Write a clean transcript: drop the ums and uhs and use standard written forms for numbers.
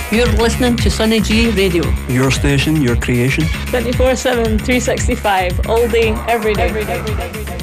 You're listening to Sunny G Radio. Your station, your creation. 24/7, 365, all day, every day.